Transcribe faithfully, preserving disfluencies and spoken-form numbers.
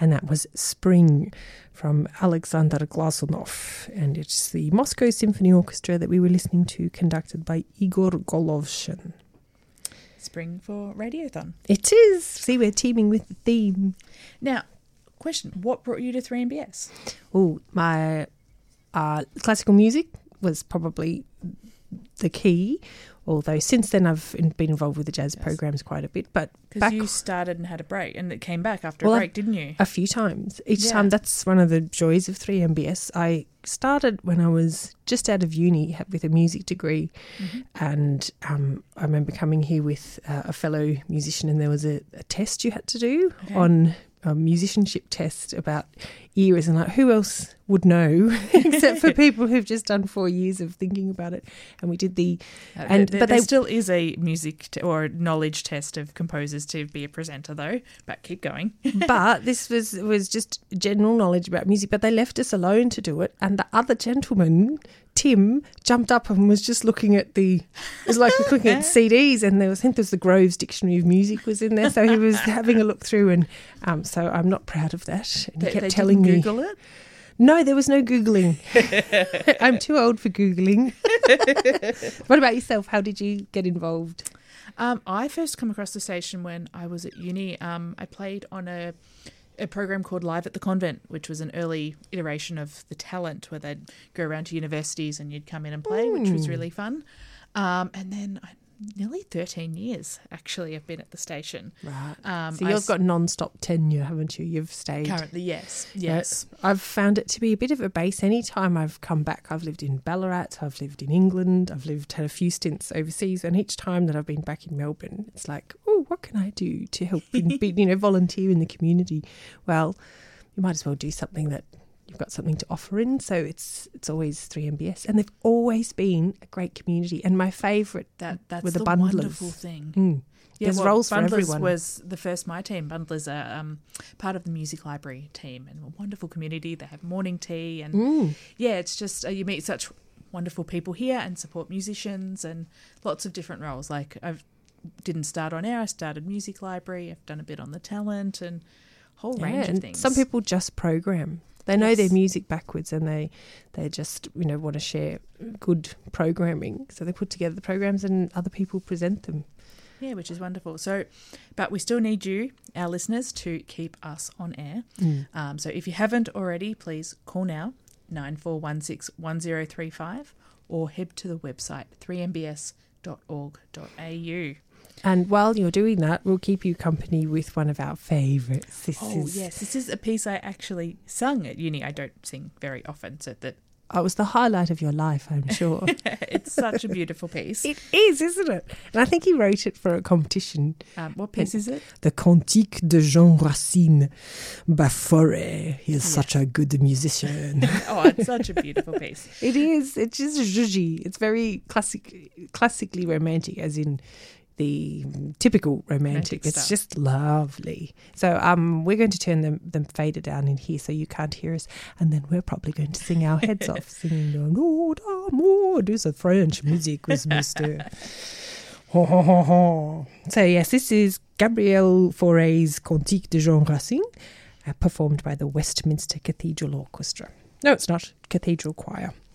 and that was Spring from Alexander Glazunov, and it's the Moscow Symphony Orchestra that we were listening to, conducted by Igor Golovshin. Spring for Radiothon. It is. See, we're teaming with the theme. Now, question, what brought you to three M B S? Oh, my uh, classical music was probably the key, although since then I've been involved with the jazz yes. programs quite a bit. But because you started and had a break, and it came back after well, a break, didn't you? A few times. Each yeah. time, that's one of the joys of three M B S. I started when I was just out of uni with a music degree, mm-hmm. and um, I remember coming here with uh, a fellow musician, and there was a, a test you had to do okay. on a musicianship test about eras, and like, who else would know except for people who've just done four years of thinking about it. And we did the uh, and there, but there they still is a music t- or knowledge test of composers to be a presenter though, but keep going. But this was was just general knowledge about music, but they left us alone to do it, and the other gentleman, Tim, jumped up and was just looking at the, it was like looking at C Ds, and there was, I think there was the Groves Dictionary of Music was in there, so he was having a look through, and um, so I'm not proud of that. And he they, kept they telling didn't me, Google it? No, there was no Googling. I'm too old for Googling. What about yourself? How did you get involved? Um, I first come across the station when I was at uni. Um, I played on a a program called Live at the Convent, which was an early iteration of The Talent, where they'd go around to universities and you'd come in and play, mm. which was really fun. Um, and then I, nearly thirteen years, actually, I've been at the station. Right. Um, so you've s- got non-stop tenure, haven't you? You've stayed. Currently, yes. Yes. Uh, I've found it to be a bit of a base. Any time I've come back, I've lived in Ballarat, I've lived in England, I've lived had a few stints overseas, and each time that I've been back in Melbourne, it's like, oh, what can I do to help, in, be, you know, volunteer in the community? Well, you might as well do something that you've got something to offer in. So it's it's always three M B S, and they've always been a great community. And my favourite that that's were the, the bundlers. Wonderful thing. Mm. Yeah, There's well, roles for Bundlers everyone. Was the first my team. Bundlers are um, part of the music library team, and a wonderful community. They have morning tea, and Mm. yeah, it's just uh, you meet such wonderful people here and support musicians and lots of different roles. Like I didn't start on air. I started music library. I've done a bit on the talent and whole Yeah, range of and things. some people just program. They know Yes. their music backwards, and they they just, you know, want to share good programming. So they put together the programs and other people present them. Yeah, which is wonderful. So, but we still need you, our listeners, to keep us on air. Mm. Um, so if you haven't already, please call now, nine four one six one zero three five, or head to the website, three m b s dot org dot a u. And while you're doing that, we'll keep you company with one of our favourites. This Oh, is, yes. This is a piece I actually sung at uni. I don't sing very often, so that oh, it was the highlight of your life, I'm sure. it's such a beautiful piece. It is, isn't it? And I think he wrote it for a competition. Um, what piece is it? The Cantique de Jean Racine by Fauré. He is Yeah. such a good musician. Oh, it's such a beautiful piece. It is. It's just zhuzhy. It's very classic, classically romantic, as in the typical romantic. Romantic It's stuff. just lovely. So um, we're going to turn them, them fader down in here so you can't hear us, and then we're probably going to sing our heads off, singing the "Lord Amour, this is French music with Mister Ho, ho, ho, ho. So yes, this is Gabriel Fauré's Cantique de Jean Racine, uh, performed by the Westminster Cathedral Orchestra. No, it's not. Cathedral Choir.